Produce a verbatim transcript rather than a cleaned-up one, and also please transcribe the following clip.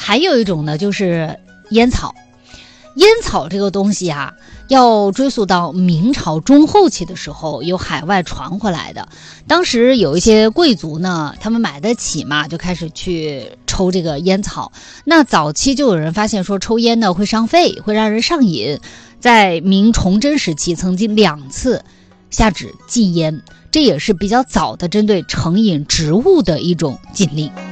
还有一种呢，就是烟草。烟草这个东西啊，要追溯到明朝中后期的时候，由海外传回来的。当时有一些贵族呢，他们买得起嘛，就开始去抽这个烟草。那早期就有人发现说，抽烟呢会伤肺，会让人上瘾。在明崇祯时期，曾经两次下旨禁烟，这也是比较早的针对成瘾植物的一种禁令。